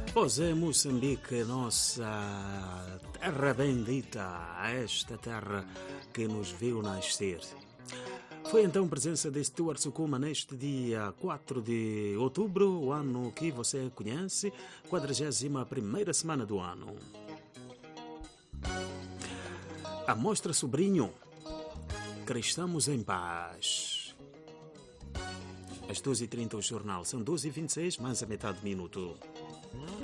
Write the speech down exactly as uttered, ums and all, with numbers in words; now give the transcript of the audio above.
Pois é, Moçambique, nossa terra bendita, esta terra que nos viu nascer. Foi então presença de Stuart Sukuma neste dia quatro de outubro, o ano que você conhece, quadragésima primeira semana do ano. A mostra Sobrinho, Cristamos em Paz. Às doze e trinta o jornal, são doze e vinte e seis, mais a metade do minuto.